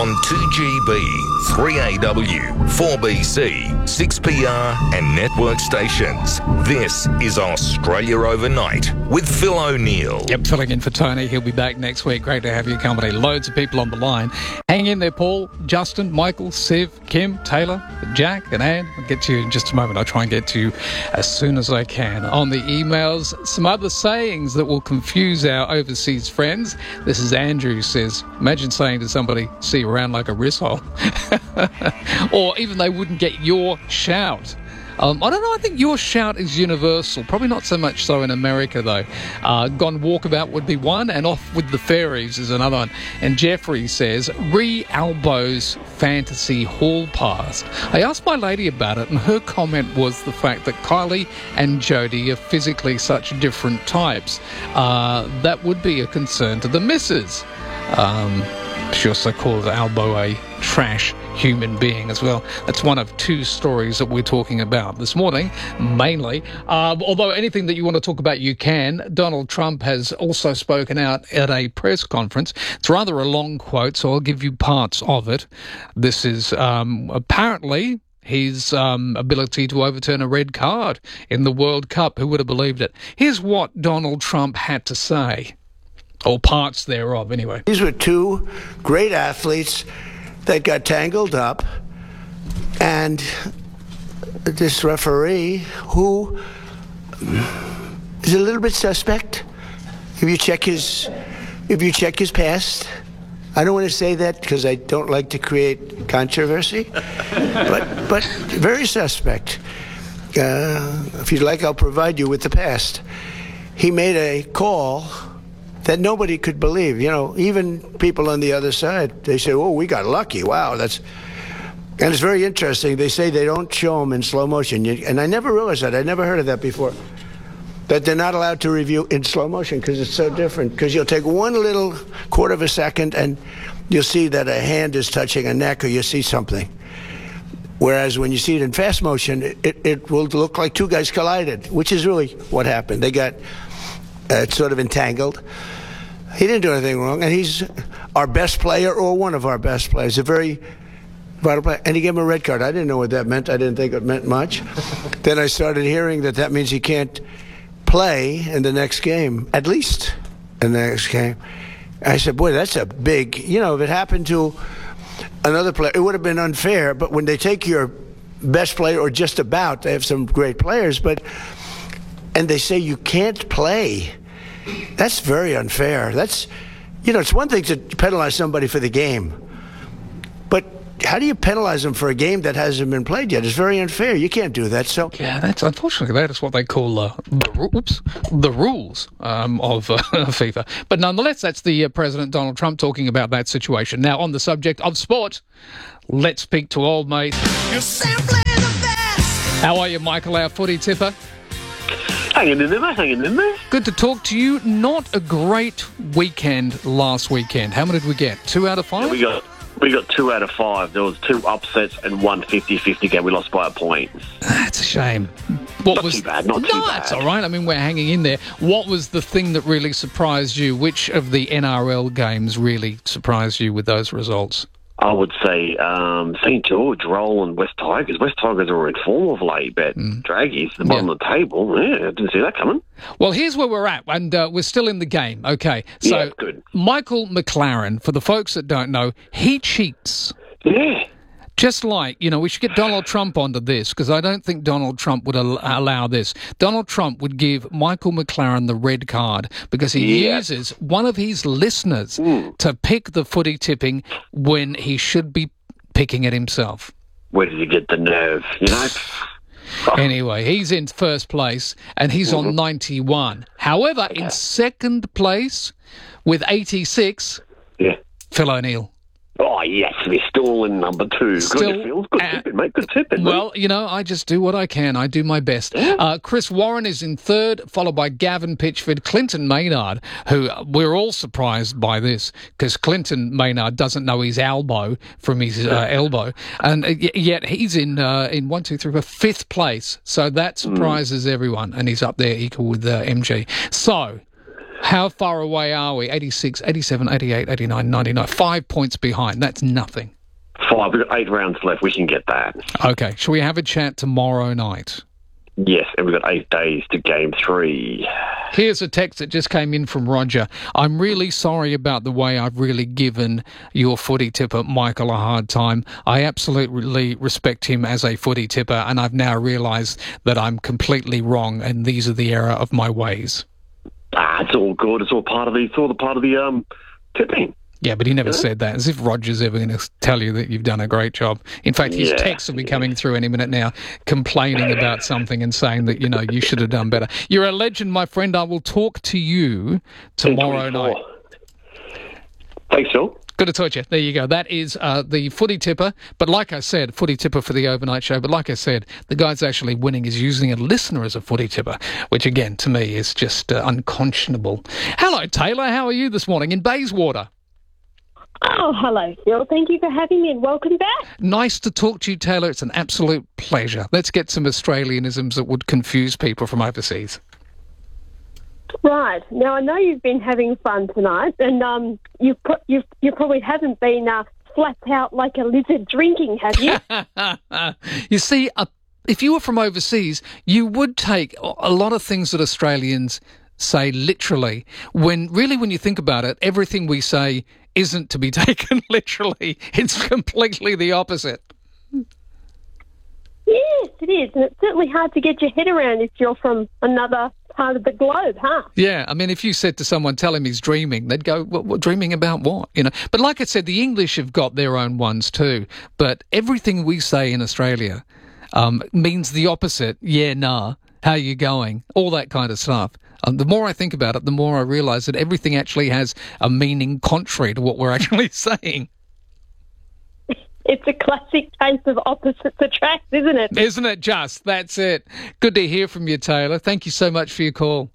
on 2GB, 3AW, 4BC, 6PR and network stations. This is Australia Overnight with Phil O'Neill. Yep, filling in for Tony. He'll be back next week. Great to have your company. Loads of people on the line. Hang in there, Paul, Justin, Michael, Siv, Kim, Taylor, Jack and Anne. I'll get to you in just a moment. I'll try and get to you as soon as I can. On the emails, some other sayings that will confuse our overseas friends. This is Andrew says, imagine saying to somebody, see you around like a risshole. Or even they wouldn't get your shout. I don't know, I think your shout is universal. Probably not so much so in America, though. Gone walkabout would be one, and off with the fairies is another one. And Jeffrey says, re-elbows fantasy hall pass. I asked my lady about it, and her comment was the fact that Kylie and Jodie are physically such different types. That would be a concern to the missus. She also calls Albo a trash human being as well. That's one of two stories that we're talking about this morning, mainly. Although anything that you want to talk about, you can. Donald Trump has also spoken out at a press conference. It's rather a long quote, so I'll give you parts of it. This is apparently his ability to overturn a red card in the World Cup. Who would have believed it? Here's what Donald Trump had to say. Or parts thereof, anyway. These were two great athletes that got tangled up, and this referee, who is a little bit suspect, if you check his past. I don't want to say that because I don't like to create controversy, but very suspect. If you'd like, I'll provide you with the past. He made a call that nobody could believe. You know, even people on the other side, they say, oh, we got lucky. Wow, and it's very interesting. They say they don't show them in slow motion. And I never realized that. I never heard of that before, that they're not allowed to review in slow motion because it's so different. Because you'll take one little quarter of a second and you'll see that a hand is touching a neck or you see something. Whereas when you see it in fast motion, it will look like two guys collided, which is really what happened. They got sort of entangled. He didn't do anything wrong, and he's our best player or one of our best players, a very vital player. And he gave him a red card. I didn't know what that meant. I didn't think it meant much. Then I started hearing that means he can't play in the next game, at least in the next game. I said, boy, that's a big, if it happened to another player, it would have been unfair. But when they take your best player, or just about, they have some great players, and they say you can't play, that's very unfair. That's, it's one thing to penalize somebody for the game, but how do you penalize them for a game that hasn't been played yet? It's very unfair. You can't do that. So yeah, unfortunately that is what they call the rules of FIFA. But nonetheless, that's the President Donald Trump talking about that situation. Now, on the subject of sport, let's speak to old mate. You're simply the best. How are you, Michael, our footy tipper? Hanging in there, mate, hanging in there. Good to talk to you. Not a great weekend last weekend. How many did we get? 2 out of 5? Yeah, we got 2 out of 5. There was 2 upsets and one 50-50 game. We lost by a point. That's a shame. Not too bad. No, that's all right. I mean, we're hanging in there. What was the thing that really surprised you? Which of the NRL games really surprised you with those results? I would say St. George, Roll and West Tigers. West Tigers are in form of late, but Draggies, the bottom of the table. Yeah, I didn't see that coming. Well, here's where we're at, and we're still in the game. Okay, so yeah, good. Michael McLaren, for the folks that don't know, he cheats. Yeah. Just like, we should get Donald Trump onto this, because I don't think Donald Trump would allow this. Donald Trump would give Michael McLaren the red card because he uses one of his listeners to pick the footy tipping when he should be picking it himself. Where did he get the nerve, Anyway, he's in first place and he's on 91. However, in second place with 86, Phil O'Neill. Oh, yes, we're still in number 2. Good, Phil. Good tipping, mate. Good tipping. Well, I just do what I can. I do my best. Chris Warren is in third, followed by Gavin Pitchford, Clinton Maynard, who we're all surprised by this because Clinton Maynard doesn't know his elbow from his elbow. And yet he's in 5th place. So that surprises everyone. And he's up there equal with MG. So How far away are we? 86, 87, 88, 89, 99. 5 points behind. That's nothing. 5. We've got 8 rounds left. We can get that. Okay. Shall we have a chat tomorrow night? Yes, and we've got 8 days to game 3. Here's a text that just came in from Roger. I'm really sorry about the way I've really given your footy tipper, Michael, a hard time. I absolutely respect him as a footy tipper, and I've now realised that I'm completely wrong, and these are the error of my ways. It's all good. It's all part of the tipping. Yeah, but he never said that, as if Roger's ever going to tell you that you've done a great job. In fact, his texts will be coming through any minute now, complaining about something and saying that, you should have done better. You're a legend, my friend. I will talk to you tomorrow night. Thanks, Phil. Good to talk to you. There you go. That is the footy tipper. But like I said, footy tipper for the overnight show. But like I said, the guy's actually winning is using a listener as a footy tipper, which again, to me, is just unconscionable. Hello, Taylor. How are you this morning in Bayswater? Oh, hello, Phil. Thank you for having me and welcome back. Nice to talk to you, Taylor. It's an absolute pleasure. Let's get some Australianisms that would confuse people from overseas. Right. Now, I know you've been having fun tonight, and you probably haven't been flat out like a lizard drinking, have you? You see, if you were from overseas, you would take a lot of things that Australians say literally, when you think about it, everything we say isn't to be taken literally. It's completely the opposite. Yes, it is. And it's certainly hard to get your head around if you're from another part of the globe, huh? Yeah, I mean, if you said to someone, tell him he's dreaming, they'd go, what dreaming about what? But like I said, the English have got their own ones too. But everything we say in Australia means the opposite. Yeah, nah, how you going? All that kind of stuff. The more I think about it, the more I realise that everything actually has a meaning contrary to what we're actually saying. It's a classic case of opposites attract, isn't it? Isn't it just? That's it. Good to hear from you, Taylor. Thank you so much for your call.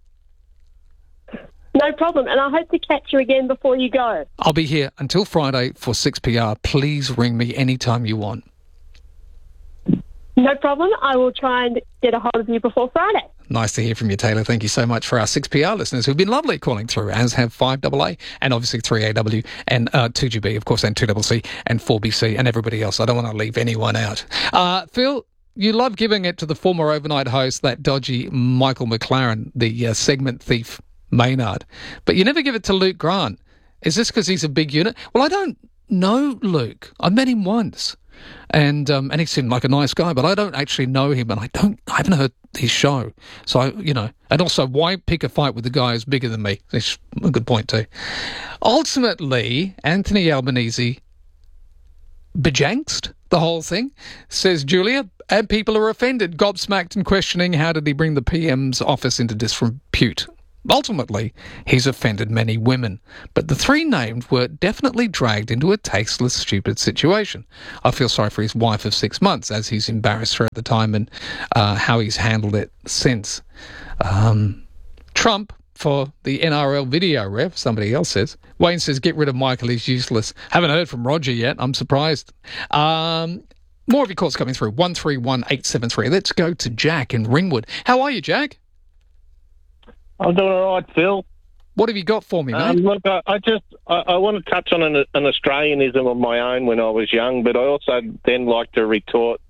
No problem, and I hope to catch you again before you go. I'll be here until Friday for 6PR. Please ring me anytime you want. No problem. I will try and get a hold of you before Friday. Nice to hear from you, Taylor. Thank you so much for our 6PR listeners who've been lovely calling through, as have 5AA and obviously 3AW and 2GB, of course, and 2CC and 4BC and everybody else. I don't want to leave anyone out. Phil, you love giving it to the former overnight host, that dodgy Michael McLaren, the segment thief Maynard, but you never give it to Luke Grant. Is this because he's a big unit? Well, I don't know Luke. I met him once. And he seemed like a nice guy, but I don't actually know him, and I haven't heard his show. So, and also, why pick a fight with the guy who's bigger than me? That's a good point too. Ultimately, Anthony Albanese bejanxed the whole thing, says Julia, and people are offended, gobsmacked and questioning how did he bring the PM's office into disrepute. Ultimately, he's offended many women, but the 3 named were definitely dragged into a tasteless, stupid situation. I feel sorry for his wife of 6 months, as he's embarrassed her at the time and how he's handled it since. Trump for the NRL video ref, somebody else says. Wayne says, get rid of Michael, he's useless. Haven't heard from Roger yet, I'm surprised. More of your calls coming through, 131873. Let's go to Jack in Ringwood. How are you, Jack? I'm doing all right, Phil. What have you got for me, mate? Look, I want to touch on an Australianism of my own when I was young, but I also then like to retort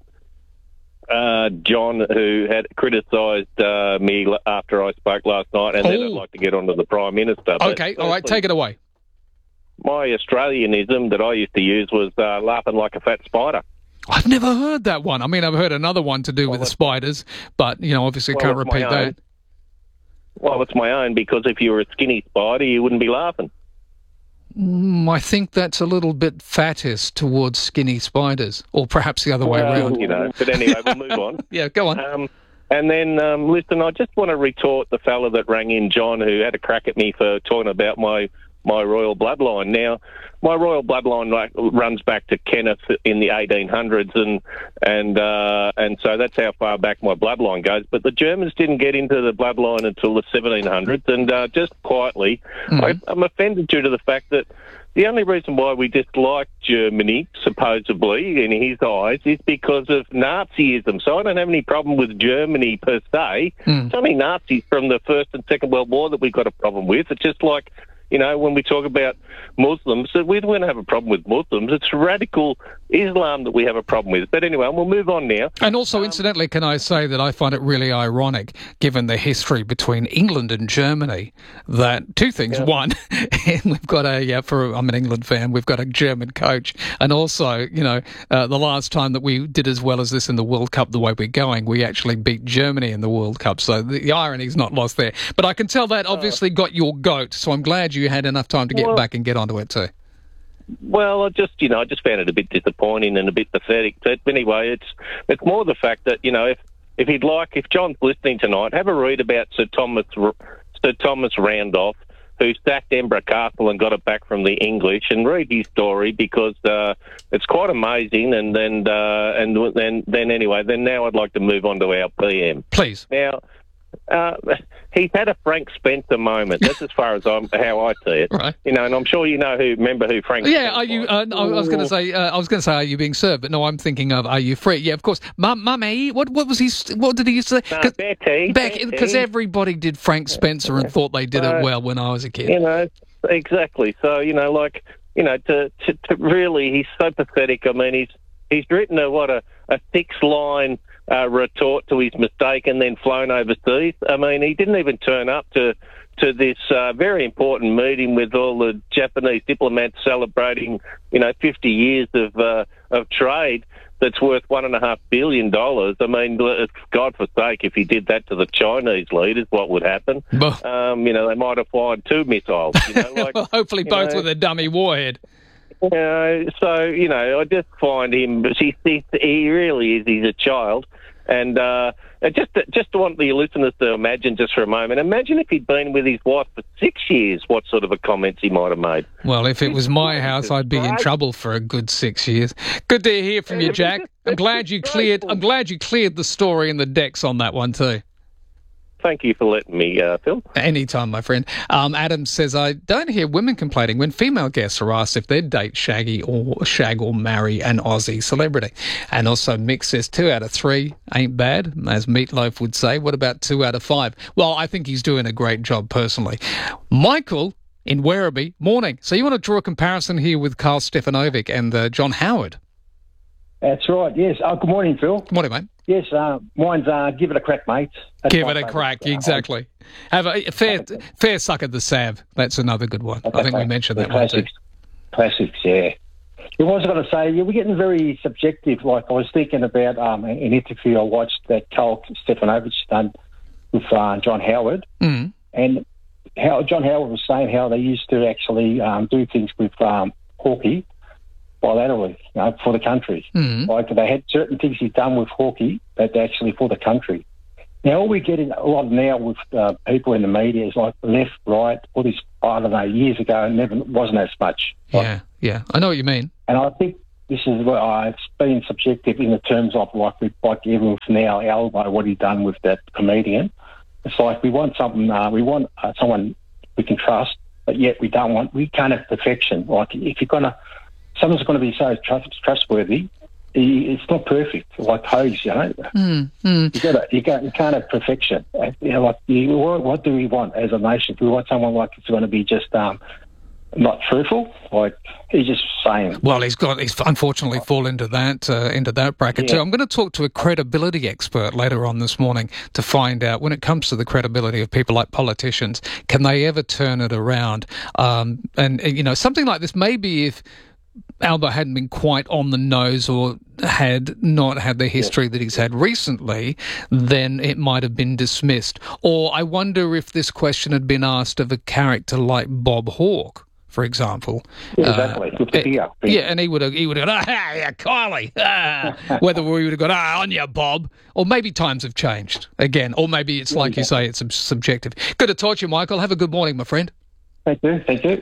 John, who had criticised me after I spoke last night, and then I'd like to get onto the Prime Minister. Okay, all right, take it away. My Australianism that I used to use was laughing like a fat spider. I've never heard that one. I mean, I've heard another one to do with the spiders, but, obviously can't repeat that. Well, it's my own, because if you were a skinny spider, you wouldn't be laughing. I think that's a little bit fattest towards skinny spiders, or perhaps the other way around. But anyway, we'll move on. Yeah, go on. And then, listen, I just want to retort the fella that rang in, John, who had a crack at me for talking about my royal bloodline. Now, my royal bloodline runs back to Kenneth in the 1800s, and so that's how far back my bloodline goes. But the Germans didn't get into the bloodline until the 1700s, and just quietly, I'm offended due to the fact that the only reason why we dislike Germany, supposedly, in his eyes, is because of Nazism. So I don't have any problem with Germany per se. It's only Nazis from the First and Second World War that we've got a problem with. It's just like, you know, when we talk about Muslims, we don't have a problem with Muslims. It's radical Islam that we have a problem with. But anyway, we'll move on now. And also, incidentally, can I say that I find it really ironic, given the history between England and Germany, that two things. One, we've got I'm an England fan, we've got a German coach. And also, you know, the last time that we did as well as this in the World Cup, the way we're going, we actually beat Germany in the World Cup. So the irony's not lost there. But I can tell that obviously got your goat. So I'm glad you had enough time to get back and get onto it too. Well, I just found it a bit disappointing and a bit pathetic. But anyway, it's more the fact that, you know, if John's listening tonight, have a read about Sir Thomas Randolph, who sacked Edinburgh Castle and got it back from the English, and read his story because it's quite amazing. And then now I'd like to move on to our PM. Please. Now, he's had a Frank Spencer moment. That's as far as how I see it. Right. You know, and I'm sure remember who Frank Spencer are you? I was going to say, are you being served? But no, I'm thinking of, are you free? Yeah, of course. Mummy, what was he? What did he used to say? Betty. Because everybody did Frank Spencer and thought they did it well when I was a kid. You know, exactly. So, you know, like, you know, to really, he's so pathetic. I mean, he's written a 6-line retort to his mistake and then flown overseas. I mean, he didn't even turn up to this very important meeting with all the Japanese diplomats celebrating, you know, 50 years of trade that's worth $1.5 billion. I mean, God forsake, if he did that to the Chinese leaders, what would happen? You know, they might have fired 2 missiles. You know, like, well, hopefully both with a dummy warhead. So, you know, I just find him, he really is, he's a child. And just want the listeners to imagine just for a moment, imagine if he'd been with his wife for 6 years, what sort of a comments he might have made. Well, if it was my house, I'd be in trouble for a good 6 years. Good to hear from you, Jack. I'm glad you cleared the story and the decks on that one too. Thank you for letting me, Phil. Anytime, my friend. Adam says, I don't hear women complaining when female guests are asked if they'd shag or marry an Aussie celebrity. And also Mick says 2 out of 3 ain't bad, as Meatloaf would say. What about 2 out of 5? Well, I think he's doing a great job personally. Michael in Werribee, morning. So you want to draw a comparison here with Carl Stefanovic and John Howard? That's right, yes. Good morning, Phil. Good morning, mate. Yes, mine's give it a crack, mate. Give it a crack, exactly. Have a fair suck at the Sav. That's another good one. I think we mentioned that one too. Classics, yeah. I was going to say, we're getting very subjective. Like, I was thinking about an interview I watched that Carl Stefanovic done with John Howard. Mm. And how John Howard was saying how they used to actually do things with Hawkeye bilaterally, you know, for the country. Mm. Like, they had certain things he'd done with Hawkeye that actually for the country. Now, all we get a lot now with people in the media is like left, right, all this, I don't know, years ago, it wasn't as much. Yeah, yeah, I know what you mean. And I think this is where it's been subjective in the terms of like everyone's now Albo, what he's done with that comedian. It's like we want something, we want someone we can trust, but yet we can't have perfection. Like, if you're someone's going to be so trustworthy, it's not perfect. Like Hogs, you know. You can't have perfection. You know, like, what do we want as a nation? Do we want someone like it's going to be just not truthful? Like, he's just saying. Well, he's unfortunately fall into that bracket too. I'm going to talk to a credibility expert later on this morning to find out, when it comes to the credibility of people like politicians, can they ever turn it around? And you know, something like this, maybe if Albo hadn't been quite on the nose or had not had the history that he's had recently, then it might have been dismissed. Or I wonder if this question had been asked of a character like Bob Hawke, for example. Yeah, exactly. With the beer. Yeah, and he would have gone, yeah, Kylie. Whether we would have gone, on you, Bob. Or maybe times have changed again. Or maybe it's like you say, it's subjective. Good to talk to you, Michael. Have a good morning, my friend. Thank you.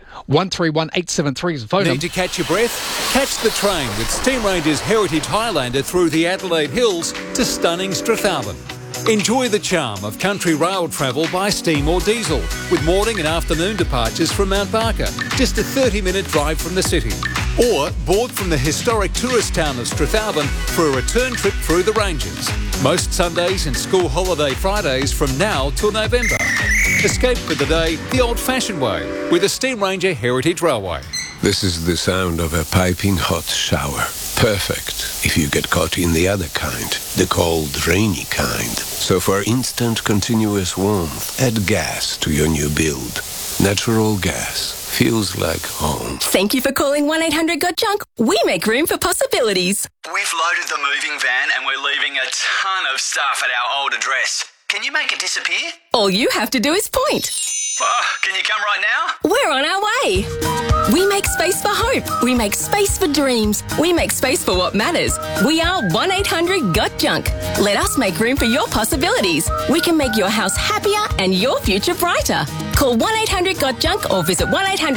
131873 is the phone number. Need to catch your breath? Catch the train with Steam Ranger's Heritage Highlander through the Adelaide Hills to stunning Strathalbyn. Enjoy the charm of country rail travel by steam or diesel, with morning and afternoon departures from Mount Barker, just a 30-minute drive from the city. Or board from the historic tourist town of Strathalbyn for a return trip through the ranges. Most Sundays and school holiday Fridays from now till November. Escape for the day the old-fashioned way with the Steam Ranger Heritage Railway. This is the sound of a piping hot shower. Perfect if you get caught in the other kind, the cold, rainy kind. So for instant, continuous warmth, add gas to your new build. Natural gas feels like home. Thank you for calling 1-800-GOT-JUNK. We make room for possibilities. We've loaded the moving van and we're leaving a ton of stuff at our old address. Can you make it disappear? All you have to do is point. Can you come right now? We're on our way. We make space for hope. We make space for dreams. We make space for what matters. We are 1-800-GOT-JUNK. Let us make room for your possibilities. We can make your house happier and your future brighter. Call 1-800-GOT-JUNK or visit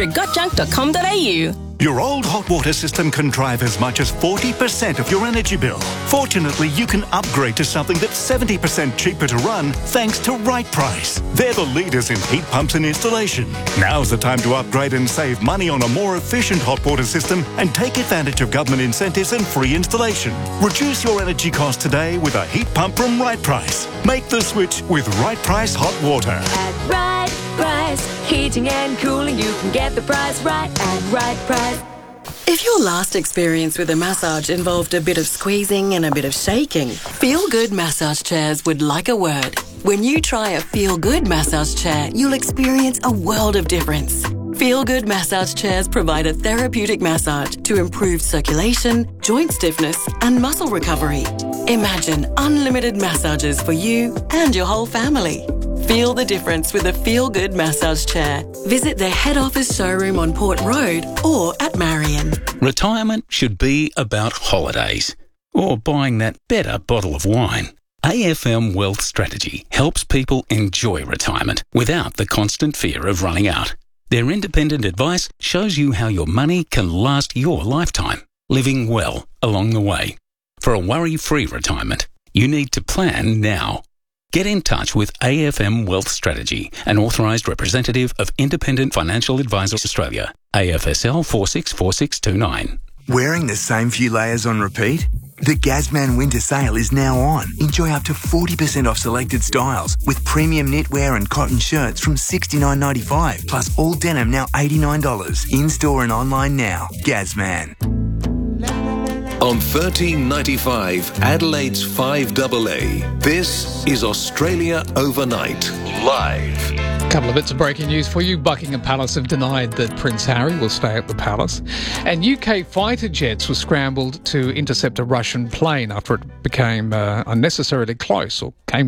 1-800-GOT-JUNK.com.au. Your old hot water system can drive as much as 40% of your energy bill. Fortunately, you can upgrade to something that's 70% cheaper to run thanks to Right Price. They're the leaders in heat pumps and installation. Now's the time to upgrade and save money on a more efficient hot water system and take advantage of government incentives and free installation. Reduce your energy cost today with a heat pump from Right Price. Make the switch with Right Price Hot Water. At Right Price, heating and cooling, you can get the price right at Right Price. If your last experience with a massage involved a bit of squeezing and a bit of shaking, Feel Good Massage Chairs would like a word. When you try a Feel Good massage chair, you'll experience a world of difference. Feel Good Massage Chairs provide a therapeutic massage to improve circulation, joint stiffness, and muscle recovery. Imagine unlimited massages for you and your whole family. Feel the difference with a Feel Good massage chair. Visit their head office showroom on Port Road or at Marion. Retirement should be about holidays or buying that better bottle of wine. AFM Wealth Strategy helps people enjoy retirement without the constant fear of running out. Their independent advice shows you how your money can last your lifetime, living well along the way. For a worry-free retirement, you need to plan now. Get in touch with AFM Wealth Strategy, an authorised representative of Independent Financial Advisors Australia, AFSL 464629. Wearing the same few layers on repeat? The Gazman Winter Sale is now on. Enjoy up to 40% off selected styles with premium knitwear and cotton shirts from $69.95, plus all denim now $89. In-store and online now. Gazman. On 1395 Adelaide's 5AA, this is Australia Overnight, live. A couple of bits of breaking news for you. Buckingham Palace have denied that Prince Harry will stay at the palace. And UK fighter jets were scrambled to intercept a Russian plane after it became unnecessarily close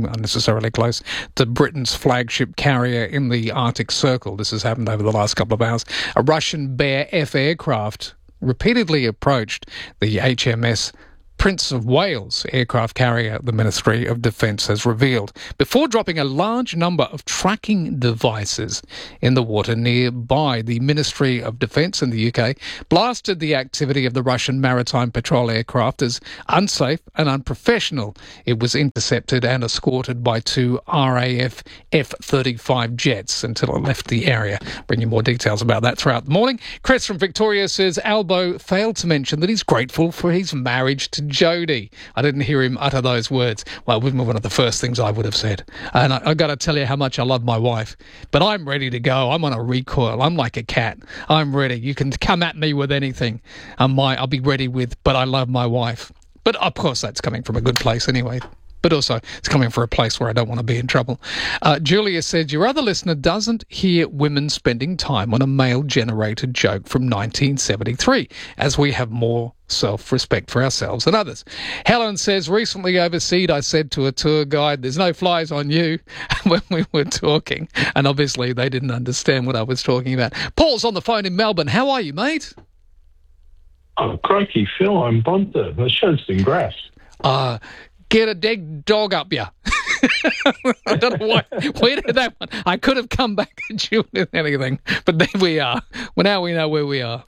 to Britain's flagship carrier in the Arctic Circle. This has happened over the last couple of hours. A Russian Bear F aircraft repeatedly approached the HMS Prince of Wales aircraft carrier, the Ministry of Defence has revealed, before dropping a large number of tracking devices in the water nearby. The Ministry of Defence in the UK blasted the activity of the Russian Maritime Patrol aircraft as unsafe and unprofessional. It was intercepted and escorted by two RAF F-35 jets until it left the area. Bring you more details about that throughout the morning. Chris from Victoria says Albo failed to mention that he's grateful for his marriage to Jodie. I didn't hear him utter those words. Well, it would be one of the first things I would have said. And I got to tell you how much I love my wife. But I'm ready to go. I'm on a recoil. I'm like a cat. I'm ready. You can come at me with anything. I'll be ready with, but I love my wife. But of course, that's coming from a good place anyway. But also, it's coming from a place where I don't want to be in trouble. Julia said, your other listener doesn't hear women spending time on a male-generated joke from 1973, as we have more self-respect for ourselves and others. Helen says, recently overseas, I said to a tour guide, there's no flies on you, when we were talking. And obviously, they didn't understand what I was talking about. Paul's on the phone in Melbourne. How are you, mate? Oh, crikey, Phil, I'm Bonda. The show's been great. Get a dead dog up ya. I don't know why. Where did that one? I could have come back at you with anything, but there we are. Well, now we know where we are.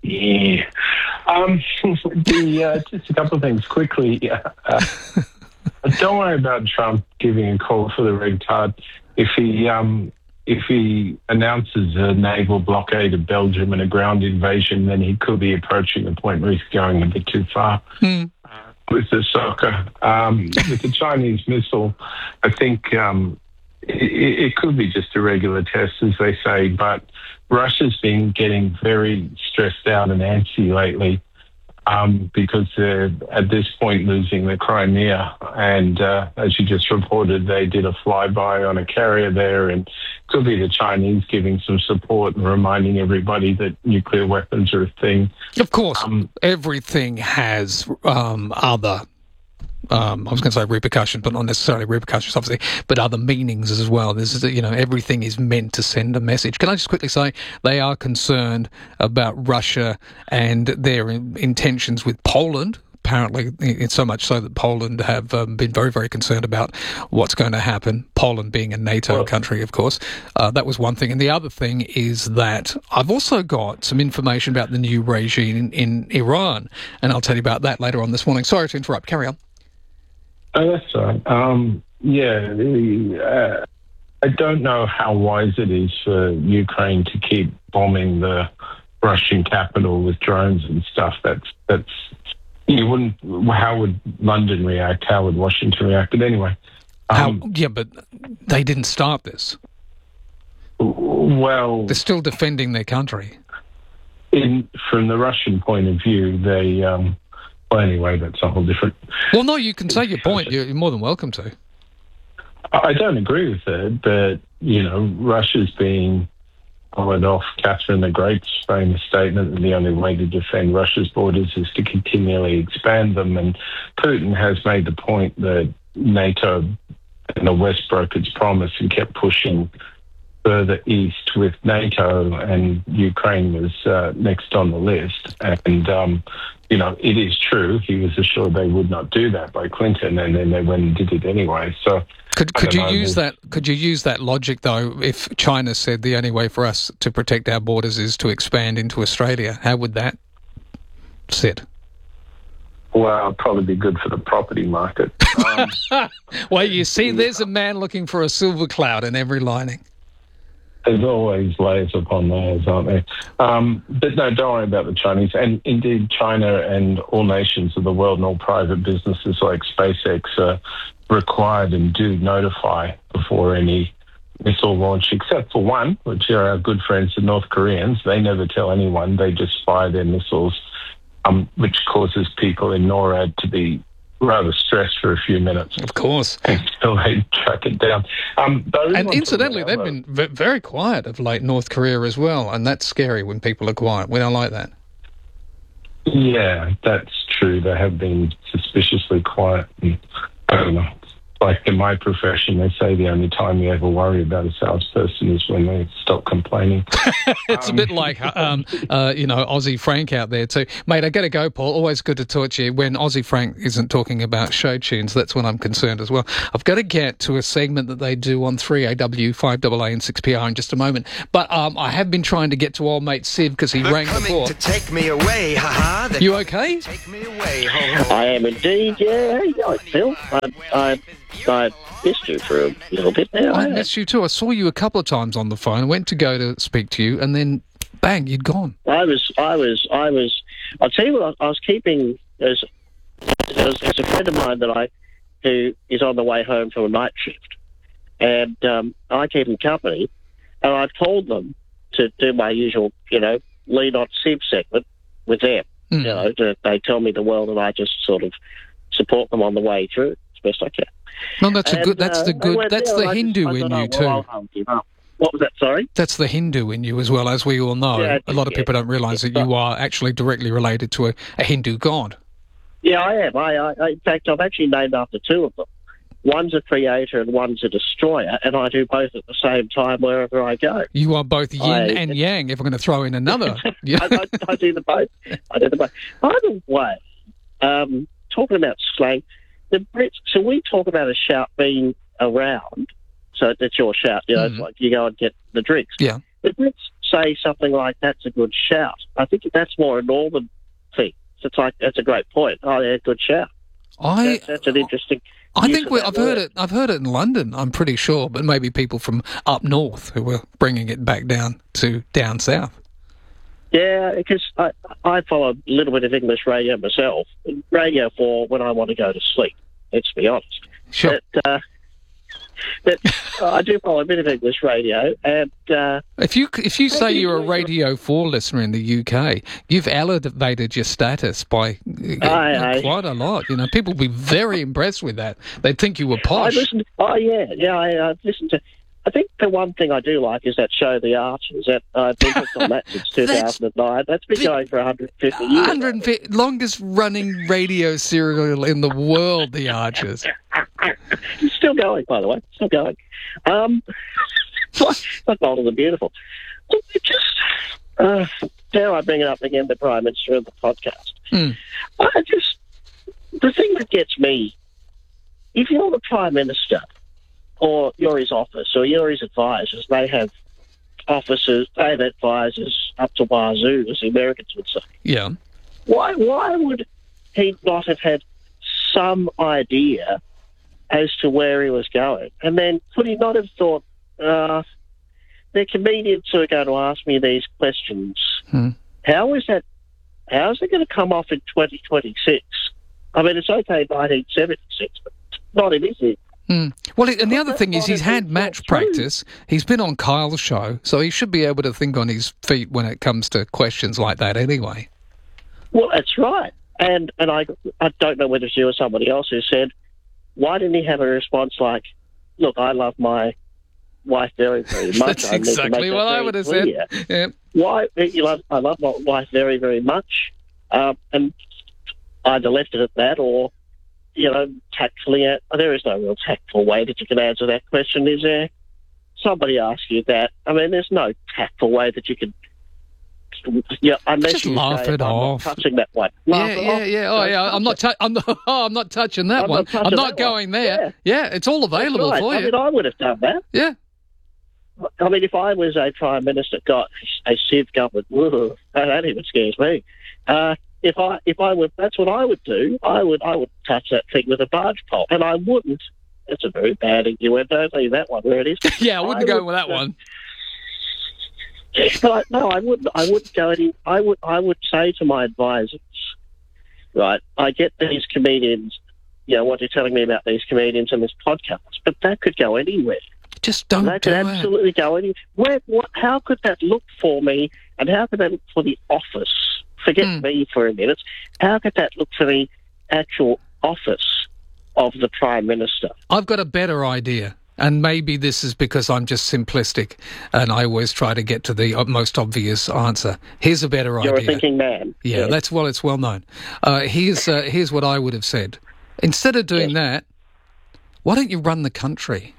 Yeah. Just a couple of things quickly. Don't worry about Trump giving a call for the red card. If he announces a naval blockade of Belgium and a ground invasion, then he could be approaching a point where he's going a bit too far with the soccer. With the Chinese missile, I think it could be just a regular test, as they say, but Russia's been getting very stressed out and antsy lately because they're, at this point, losing the Crimea. And as you just reported, they did a flyby on a carrier there, and it could be the Chinese giving some support and reminding everybody that nuclear weapons are a thing. Of course, everything has other... I was going to say repercussions, but not necessarily repercussions, obviously, but other meanings as well. This is, everything is meant to send a message. Can I just quickly say they are concerned about Russia and their intentions with Poland? Apparently, it's so much so that Poland have been very, very concerned about what's going to happen. Poland being a NATO country, of course. That was one thing. And the other thing is that I've also got some information about the new regime in Iran, and I'll tell you about that later on this morning. Sorry to interrupt. Carry on. Oh, that's all right. I don't know how wise it is for Ukraine to keep bombing the Russian capital with drones and stuff. That's you wouldn't. How would London react? How would Washington react? But anyway, but they didn't start this. Well, they're still defending their country. From the Russian point of view, they. Well, anyway, that's a whole different... Well, no, you can say your point. You're more than welcome to. I don't agree with it, but, Russia's being followed off Catherine the Great's famous statement that the only way to defend Russia's borders is to continually expand them. And Putin has made the point that NATO and the West broke its promise and kept pushing further east with NATO, and Ukraine was next on the list. And, it is true. He was assured they would not do that by Clinton, and then they went and did it anyway. So, could you use that? Could you use that logic though? If China said the only way for us to protect our borders is to expand into Australia, how would that sit? Well, it'd probably be good for the property market. Well, you see, there's a man looking for a silver cloud in every lining. There's always layers upon layers, aren't there? But no, don't worry about the Chinese. And indeed, China and all nations of the world and all private businesses like SpaceX are required and do notify before any missile launch, except for one, which are our good friends, the North Koreans. They never tell anyone. They just fire their missiles, which causes people in NORAD to be rather stressed for a few minutes. Of course. Until they track it down. And incidentally, they've been very quiet of late, North Korea as well, and that's scary when people are quiet. We don't like that. Yeah, that's true. They have been suspiciously quiet. And, I don't know. Like in my profession, they say the only time you ever worry about a salesperson is when they stop complaining. It's a bit like, Aussie Frank out there too. Mate, I got to go, Paul. Always good to talk to you. When Aussie Frank isn't talking about show tunes, that's when I'm concerned as well. I've got to get to a segment that they do on 3AW, 5AA and 6PR in just a moment. But I have been trying to get to old mate Siv because he rang before. To take me away, haha. You okay? Take me away, ho, ho. I am indeed, yeah. How you going, Phil? I missed you for a little bit now. I missed you too. I saw you a couple of times on the phone. I went to go to speak to you, and then bang, you'd gone. I'll tell you what, I was keeping as a friend of mine who is on the way home from a night shift, and I keep him company, and I've told them to do my usual, lead on Siv segment with them. They tell me the world, and I just sort of support them on the way through as best I can. No, that's the Hindu in you too. What was that, sorry? That's the Hindu in you as well, as we all know. Yeah, a lot of people don't realise that you are actually directly related to a Hindu god. Yeah, I am. In fact, I've actually named after two of them. One's a creator and one's a destroyer, and I do both at the same time wherever I go. You are both yin and yang, if we're going to throw in another. I do the both. By the way, talking about slang, the Brits, so we talk about a shout being around, so that's your shout, it's like you go and get the drinks. Yeah. The Brits say something like, that's a good shout. I think that's more a northern thing. So it's like, that's a great point. Oh, yeah, good shout. That's an interesting I think I've heard it. I've heard it in London. I'm pretty sure, but maybe people from up north who were bringing it back down to down south. Yeah, because I follow a little bit of English radio myself. Radio for when I want to go to sleep. Let's be honest. Sure. But I do follow a bit of English radio, and if you say you're a Radio 4 listener in the UK, you've elevated your status by quite a lot. You know, people will be very impressed with that. They'd think you were posh. I listen to. I think the one thing I do like is that show, The Archers. That I've been hooked on that since 2009. That's been going for 150 years. 150, longest running radio serial in the world, The Archers. It's still going, by the way. Still going. Like Bold and Beautiful. Dare I bring it up again, the Prime Minister of the podcast. The thing that gets me, if you're the Prime Minister, or you're his office, or you're his advisors, they have officers, they have advisors up to wazoo, as the Americans would say. Yeah. Why would he not have had some idea as to where he was going? And then could he not have thought, they're comedians who are going to ask me these questions. How is it going to come off in 2026? I mean, it's okay in 1976, but not in this year. Well, and the other thing is he's had match practice. He's been on Kyle's show, so he should be able to think on his feet when it comes to questions like that anyway. Well, that's right. And I don't know whether it's you or somebody else who said, why didn't he have a response like, look, I love my wife very, very much. That's exactly what I would have said. Yeah. I love my wife very, very much. And either left it at that or, tactfully, there is no real tactful way that you can answer that question, is there? Somebody asks you that. I mean, there's no tactful way that you can... unless just you laugh say, it off. I'm not touching that one. I'm not touching that one. I'm not going there. Yeah, it's all available for you. I mean, I would have done that. Yeah. I mean, if I was a Prime Minister, got a Civ government, that even scares me. If I would, that's what I would do. I would touch that thing with a barge pole, and I wouldn't. It's a very bad innuendo. I'll leave that one where it is. Yeah, I wouldn't go with that one. But no, I wouldn't. I wouldn't go any. I would say to my advisors, right? I get these comedians. What you're telling me about these comedians and this podcast, but that could go anywhere. Just don't do it. That could absolutely go anywhere. How could that look for me, and how could that look for the office? Forget me for a minute. How could that look for the actual office of the Prime Minister? I've got a better idea, and maybe this is because I'm just simplistic and I always try to get to the most obvious answer. Here's a better idea. You're a thinking man. Yeah, it's well known. Here's what I would have said. Instead of doing that, why don't you run the country?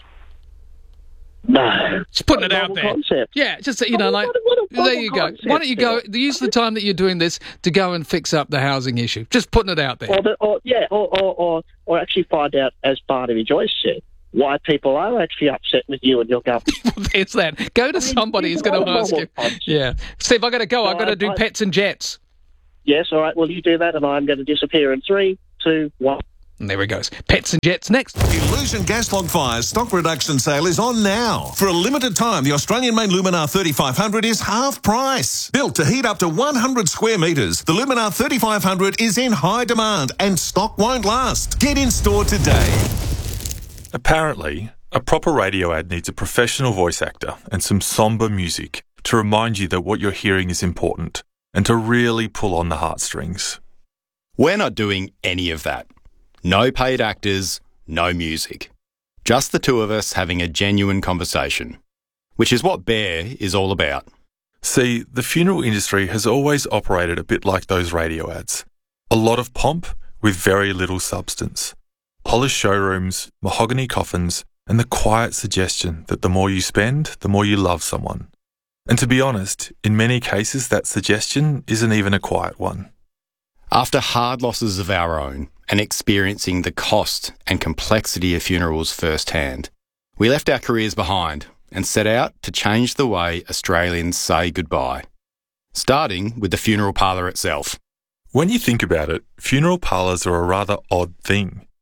No. Just putting it out there. Concept. Yeah, just, there you go. Why don't you go, use the time that you're doing this to go and fix up the housing issue. Just putting it out there. Or actually find out, as Barnaby Joyce said, why people are actually upset with you and your government. It's that. Go to somebody who's going to ask you. Yeah. Steve, I've got to go. I've got to do pets and jets. Yes, all right. Well, you do that and I'm going to disappear in 3, 2, 1. And there he goes. Pets and Jets next. Illusion Gas Log Fire's stock reduction sale is on now. For a limited time, the Australian-made Luminar 3500 is half price. Built to heat up to 100 square metres, the Luminar 3500 is in high demand and stock won't last. Get in store today. Apparently, a proper radio ad needs a professional voice actor and some sombre music to remind you that what you're hearing is important and to really pull on the heartstrings. We're not doing any of that. No paid actors, no music. Just the two of us having a genuine conversation, which is what Bear is all about. See, the funeral industry has always operated a bit like those radio ads. A lot of pomp with very little substance. Polished showrooms, mahogany coffins, and the quiet suggestion that the more you spend, the more you love someone. And to be honest, in many cases that suggestion isn't even a quiet one. After hard losses of our own and experiencing the cost and complexity of funerals firsthand, we left our careers behind and set out to change the way Australians say goodbye, starting with the funeral parlour itself. When you think about it, funeral parlours are a rather odd thing.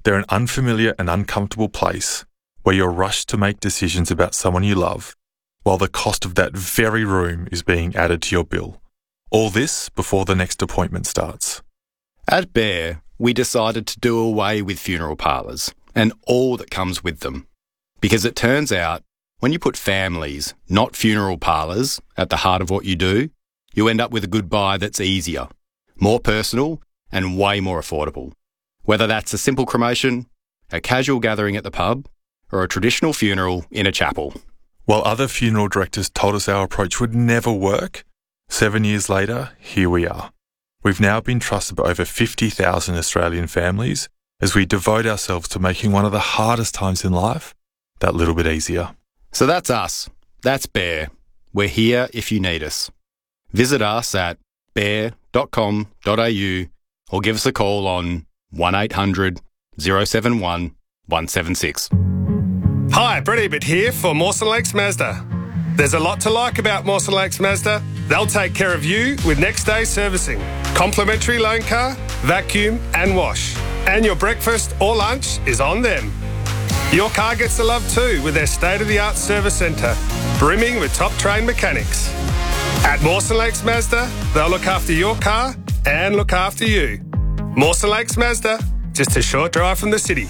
They're an unfamiliar and uncomfortable place where you're rushed to make decisions about someone you love, while the cost of that very room is being added to your bill. All this before the next appointment starts. At Bear, we decided to do away with funeral parlours and all that comes with them. Because it turns out, when you put families, not funeral parlours, at the heart of what you do, you end up with a goodbye that's easier, more personal, and way more affordable. Whether that's a simple cremation, a casual gathering at the pub, or a traditional funeral in a chapel. While other funeral directors told us our approach would never work, 7 years later, here we are. We've now been trusted by over 50,000 Australian families as we devote ourselves to making one of the hardest times in life that little bit easier. So that's us. That's Bear. We're here if you need us. Visit us at bear.com.au or give us a call on 1800 071 176. Hi, Brett Ebert here for Mawson Lakes Mazda. There's a lot to like about Mawson Lakes Mazda. They'll take care of you with next day servicing, complimentary loan car, vacuum and wash. And your breakfast or lunch is on them. Your car gets the love too with their state-of-the-art service centre, brimming with top-trained mechanics. At Mawson Lakes Mazda, they'll look after your car and look after you. Mawson Lakes Mazda, just a short drive from the city.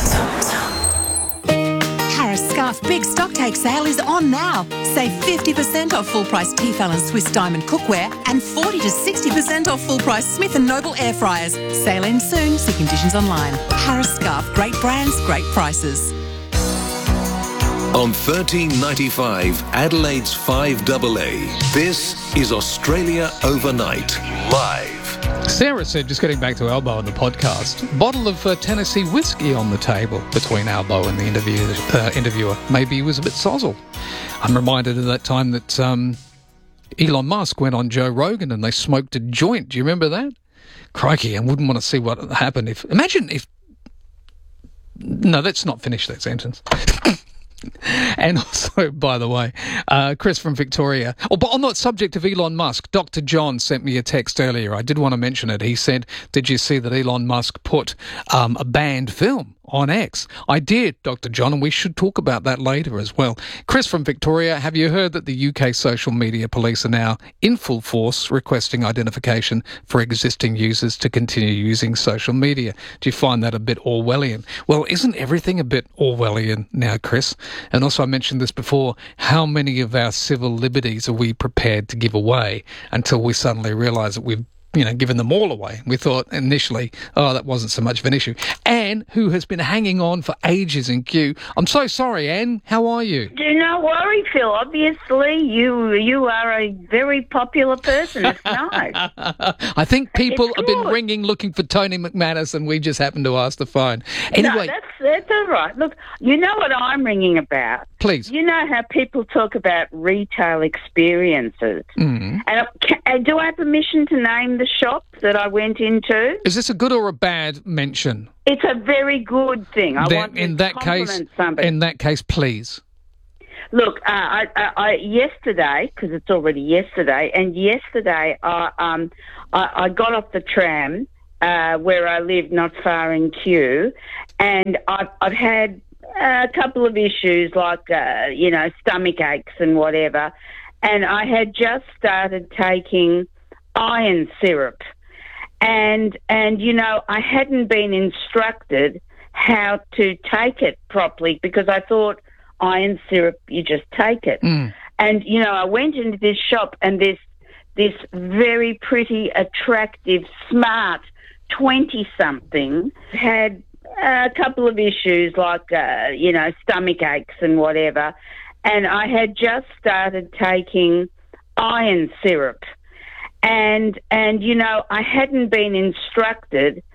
Harris Scarf Big Stocktake Sale is on now. Save 50% off full-price Tefal and Swiss Diamond cookware and 40 to 60% off full-price Smith & Noble air fryers. Sale ends soon. See conditions online. Harris Scarf. Great brands, great prices. On 1395 Adelaide's 5AA, this is Australia Overnight, live. Sarah said, just getting back to Albo on the podcast, bottle of Tennessee whiskey on the table between Albo and the interviewer. Maybe he was a bit sozzle. I'm reminded of that time that Elon Musk went on Joe Rogan and they smoked a joint. Do you remember that? Crikey, I wouldn't want to see what happened if... Imagine if... No, let's not finish that sentence. And also, by the way, Chris from Victoria. Oh, but on that subject of Elon Musk, Dr. John sent me a text earlier. I did want to mention it. He said, did you see that Elon Musk put a banned film on X? I did, Dr. John, and we should talk about that later as well. Chris from Victoria, have you heard that the UK social media police are now in full force requesting identification for existing users to continue using social media? Do you find that a bit Orwellian? Well, isn't everything a bit Orwellian now, Chris? And also I mentioned this before, how many of our civil liberties are we prepared to give away until we suddenly realise that we've given them all away? We thought initially, that wasn't so much of an issue. Anne, who has been hanging on for ages in queue. I'm so sorry, Anne. How are you? Do not worry, Phil. Obviously, you are a very popular person. It's nice. I think people have been ringing looking for Tony McManus, and we just happened to ask the phone. Anyway, no, that's all right. Look, you know what I'm ringing about? Please. You know how people talk about retail experiences. Mm. And do I have permission to name the shop that I went into? Is this a good or a bad mention? It's a very good thing. I want in to that compliment somebody. In that case, please. Look, I yesterday, because it's already yesterday, and yesterday I got off the tram where I live, not far in Kew, and I've had a couple of issues like stomach aches and whatever, and I had just started taking iron syrup, and I hadn't been instructed how to take it properly because I thought iron syrup, you just take it. And I went into this shop, and this very pretty, attractive, smart 20-something had a couple of issues like stomach aches and whatever, and I had just started taking iron syrup. And I hadn't been instructed